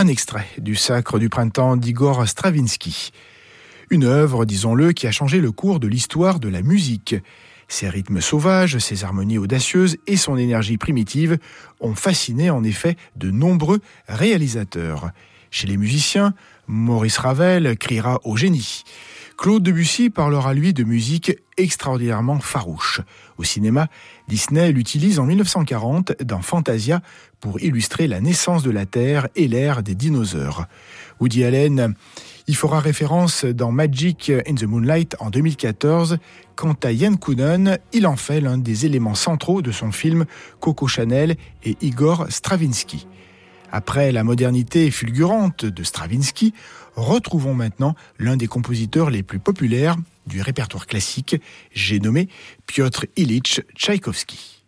Un extrait du Sacre du printemps d'Igor Stravinsky. Une œuvre, disons-le, qui a changé le cours de l'histoire de la musique. Ses rythmes sauvages, ses harmonies audacieuses et son énergie primitive ont fasciné en effet de nombreux réalisateurs. Chez les musiciens, Maurice Ravel criera au génie. Claude Debussy parlera lui de musique extraordinairement farouche. Au cinéma, Disney l'utilise en 1940 dans Fantasia pour illustrer la naissance de la Terre et l'ère des dinosaures. Woody Allen y fera référence dans Magic in the Moonlight en 2014. Quant à Yann Kounen, il en fait l'un des éléments centraux de son film Coco Chanel et Igor Stravinsky. Après la modernité fulgurante de Stravinsky, retrouvons maintenant l'un des compositeurs les plus populaires du répertoire classique, j'ai nommé Piotr Ilyich Tchaïkovski.